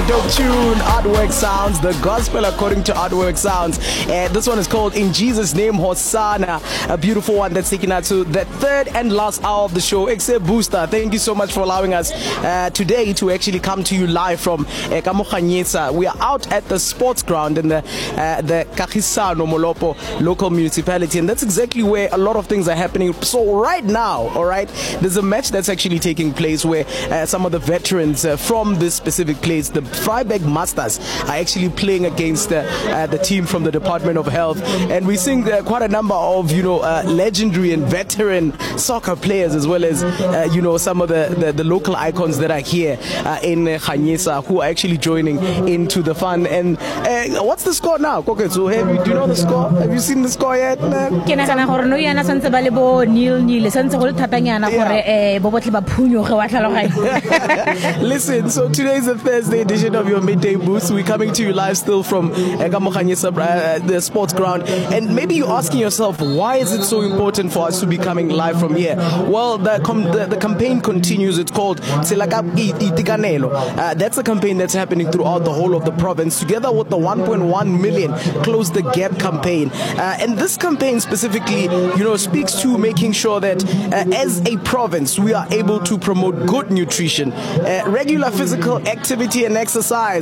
dope tune, Artwork Sounds, the gospel according to Artwork Sounds. This one is called In Jesus' Name, Hosanna. A beautiful one that's taken us to the third and last hour of the show. Except Booster, thank you so much for allowing us today to actually come to you live from Kamokhanyisa. We are out at the sports ground in the Kagisano Molopo local municipality, and that's exactly where a lot of things are happening. So right now, all right, there's a match that's actually taking place where some of the veterans from this specific place, the Freiburg Masters, are actually playing against the team from the Department of Health, and we're seeing quite a number of legendary and veteran soccer players, as well as some of the local icons that are here in Khanyisa, who are actually joining into the fun. And what's the score now? So do you know the score? Have you seen the score yet? Listen, so today's the Thursday edition of your Midday Boost. We're coming to you live still from Kamokhanyisa, the sports ground. And maybe you're asking yourself, why is it so important for us to be coming live from here? Well, the campaign continues. It's called Selaka Itikanelo. That's a campaign that's happening throughout the whole of the province, together with the 1.1 million Close the Gap campaign. And this campaign specifically, speaks to making sure that as a province, we are able to promote good nutrition, regular physical activity and exercise,